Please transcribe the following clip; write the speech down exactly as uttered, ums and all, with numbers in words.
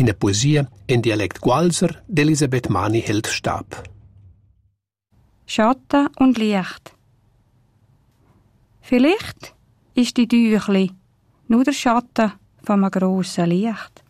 in der Poesie in Dialekt Gualser d'Elisabeth Mani hält Stab. Schatten und Licht. Vielleicht ist die Tüchli nur der Schatten von einem grossen Licht.